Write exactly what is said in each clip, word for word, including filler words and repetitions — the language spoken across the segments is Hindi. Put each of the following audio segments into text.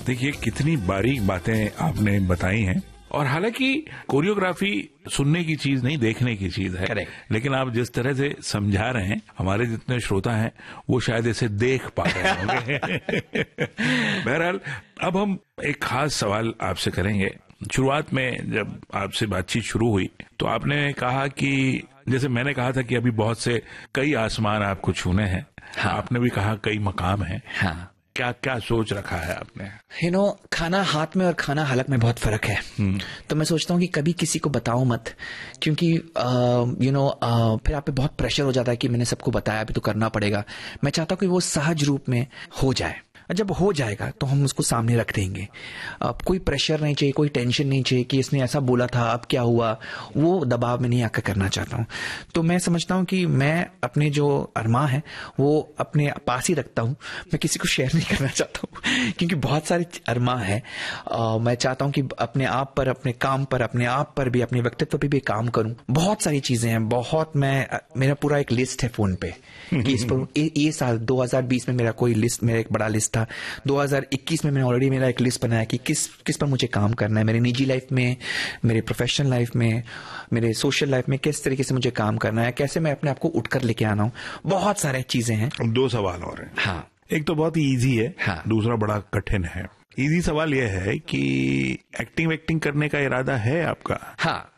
देखिए कितनी बारीक बातें आपने बताई हैं, और हालांकि कोरियोग्राफी सुनने की चीज नहीं, देखने की चीज है। Correct. लेकिन आप जिस तरह से समझा रहे हैं, हमारे जितने श्रोता हैं वो शायद इसे देख पा रहे होंगे। बहरहाल अब हम एक खास सवाल आपसे करेंगे। शुरुआत में जब आपसे बातचीत शुरू हुई तो आपने कहा कि जैसे मैंने कहा था कि अभी बहुत से कई आसमान आपको छूने हैं। हाँ. आपने भी कहा कई मकाम हैं। हाँ, क्या क्या सोच रखा है आपने? यू नो खाना हाथ में और खाना हलक में बहुत फर्क है। तो मैं सोचता हूँ कि कभी किसी को बताओ मत, क्योंकि यू नो फिर आप पे बहुत प्रेशर हो जाता है कि मैंने सबको बताया, अभी तो करना पड़ेगा। मैं चाहता हूँ कि वो सहज रूप में हो जाए। जब हो जाएगा तो हम उसको सामने रख देंगे। अब कोई प्रेशर नहीं चाहिए, कोई टेंशन नहीं चाहिए कि इसने ऐसा बोला था अब क्या हुआ, वो दबाव में नहीं आकर करना चाहता हूँ। तो मैं समझता हूँ कि मैं अपने जो अरमा है वो अपने पास ही रखता हूँ, मैं किसी को शेयर नहीं करना चाहता हूँ, क्योंकि बहुत सारे अरमा है। आ, मैं चाहता हूँ कि अपने आप पर, अपने काम पर, अपने आप पर भी, अपने व्यक्तित्व पर भी काम करूँ। बहुत सारी चीजें हैं, बहुत मैं मेरा पूरा एक लिस्ट है फोन पे कि इस पर ये, ये साल दो हज़ार बीस में मेरा कोई लिस्ट, मेरा एक बड़ा लिस्ट था। दो हज़ार इक्कीस में मैंने ऑलरेडी मेरा एक लिस्ट बनाया कि किस किस पर मुझे काम करना है, मेरे निजी लाइफ में, मेरे प्रोफेशनल लाइफ में, मेरे सोशल लाइफ में किस तरीके से मुझे काम करना है, कैसे मैं अपने आप को उठकर लेके आना हूँ। बहुत सारे चीजें हैं। अब दो सवाल और हैं। हाँ, एक तो बहुत ही इजी है। हाँ. दूसरा बड़ा कठिन है। इजी सवाल यह है कि एक्टिंग वेक्टिंग करने का इरादा है आपका? हाँ।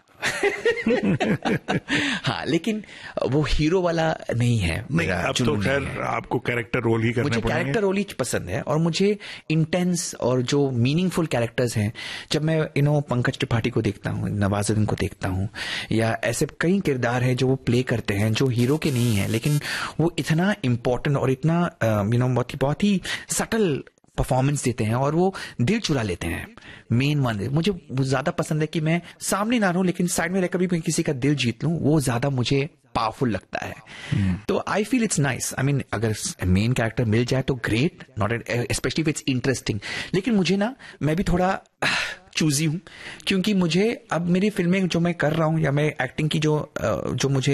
हाँ, लेकिन वो हीरो वाला नहीं है। नहीं, अब तो खैर आपको कैरेक्टर रोल ही करने मुझे पड़ेंगे। कैरेक्टर रोल ही पसंद है, और मुझे इंटेंस और जो मीनिंगफुल कैरेक्टर्स हैं, जब मैं यू नो पंकज त्रिपाठी को देखता हूँ, नवाजुद्दीन को देखता हूँ, या ऐसे कई किरदार हैं जो वो प्ले करते हैं जो हीरो के नहीं है, लेकिन वो इतना इम्पोर्टेंट और इतना यू नो बहुत ही बहुत ही सटल परफॉर्मेंस देते हैं और वो दिल चुरा लेते हैं। मेन वन मुझे ज्यादा पसंद है कि मैं सामने ना रहूं लेकिन साइड में रहकर भी मैं किसी का दिल जीत लूं, वो ज्यादा मुझे पावरफुल लगता है। hmm. तो I feel it's nice. I mean अगर मेन कैरेक्टर मिल जाए तो great, not specially if it's interesting. लेकिन मुझे ना, मैं भी थोड़ा चूजी हूं, क्योंकि मुझे अब मेरी फिल्में जो मैं कर रहा हूं, या मैं एक्टिंग की जो जो मुझे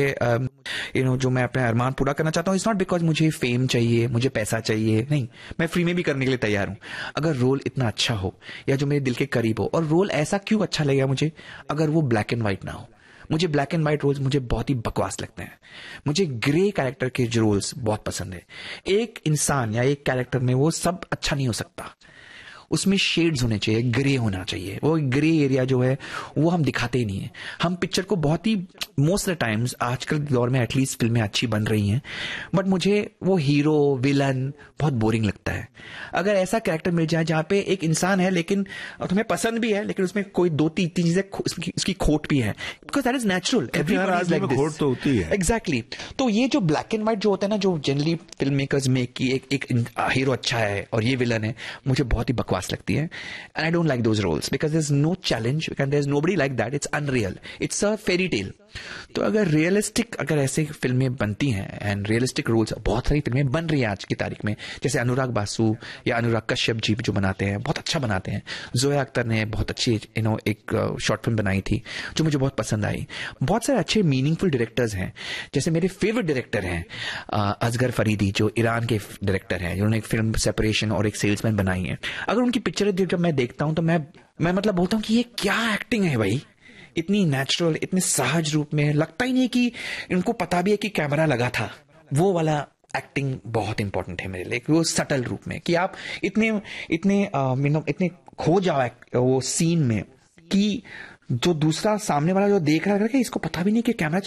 यू नो जो मैं अपने अरमान पूरा करना चाहता हूं, इट्स नॉट बिकॉज मुझे फेम चाहिए, मुझे पैसा चाहिए, नहीं। मैं फ्री में भी करने के लिए तैयार हूं, अगर रोल इतना अच्छा हो या जो मेरे दिल के करीब हो। और रोल ऐसा क्यों अच्छा लगेगा मुझे, अगर वो ब्लैक एंड व्हाइट ना हो। मुझे ब्लैक एंड व्हाइट रोल्स मुझे बहुत ही बकवास लगते हैं। मुझे ग्रे कैरेक्टर के जो रोल्स बहुत पसंद है। एक इंसान या एक कैरेक्टर में वो सब अच्छा नहीं हो सकता, उसमें शेड्स होने चाहिए, ग्रे होना चाहिए। वो ग्रे एरिया जो है वो हम दिखाते ही नहीं है। हम पिक्चर को बहुत ही मोस्ट ऑफ द टाइम्स आजकल दौर में एटलीस्ट फिल्में अच्छी बन रही हैं, बट मुझे वो हीरो विलन बहुत बोरिंग लगता है। अगर ऐसा कैरेक्टर मिल जाए जहां पे एक इंसान है लेकिन तुम्हें पसंद भी है, लेकिन उसमें कोई दो तीन चीजें उसकी, उसकी खोट भी है, because that is natural. Everybody like this. खोट तो होती है। एग्जैक्टली। तो ये जो ब्लैक एंड व्हाइट जो होता है ना, जो जनरली फिल्म मेकर्स मेक की एक एक हीरो अच्छा है और ये विलन है, मुझे बहुत ही बकवास लगती है। And I don't like those roles because there is no challenge, there is nobody like that. It's unreal, it's a fairy tale. तो अगर रियलिस्टिक अगर ऐसे फिल्में बनती हैं, एंड रियलिस्टिक रोल्स, बहुत सारी फिल्में बन रही हैं आज की तारीख में, जैसे अनुराग बासु या अनुराग कश्यप जी जो बनाते हैं, बहुत अच्छा बनाते हैं। जोया अख्तर ने बहुत अच्छी यू नो एक शॉर्ट फिल्म बनाई थी जो मुझे बहुत पसंद आई। बहुत सारे अच्छे मीनिंगफुल डायरेक्टर्स हैं, जैसे मेरे फेवरेट डायरेक्टर हैं असगर फरीदी, जो ईरान के डायरेक्टर हैं, जिन्होंने एक फिल्म सेपरेशन और एक सेल्समैन बनाई है। अगर उनकी पिक्चर जब मैं देखता हूं तो मैं मैं मतलब बोलता हूं कि ये क्या एक्टिंग है भाई, इतनी नेचुरल, इतने सहज रूप में, लगता ही नहीं कि इनको पता भी है कि कैमरा लगा था। वो वाला एक्टिंग बहुत इंपॉर्टेंट है मेरे लिए, वो सटल रूप में कि आप इतने इतने यू नो इतने खो जाओ वो सीन में कि जो दूसरा सामने वाला जो देख रहा है इसको पता भी नहीं कि कैमरा